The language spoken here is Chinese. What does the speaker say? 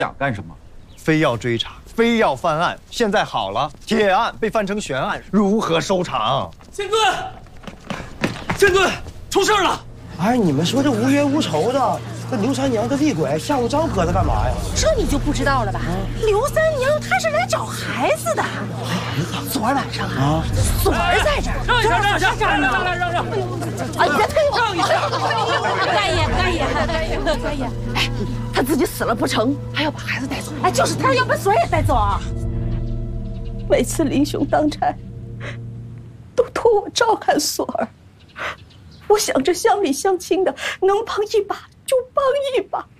想干什么？ 非要追查，非要翻案。现在好了，铁案被翻成悬案，如何收场？ 监顿，监顿，出事了！ 哎，你们说这无冤无仇的，这刘三娘的厉鬼吓唬张婆子干嘛呀？ 这你就不知道了吧？刘三娘她是来找孩子的。昨晚上啊，锁儿在这儿。 让一下！ 哎，你别推我！ 让一下！ 干爷，哎，他自己死了不成，还要把孩子带走？哎，就是他要把锁儿也带走啊！每次林兄当差，都托我照看锁儿。我想着乡里乡亲的，能帮一把就帮一把。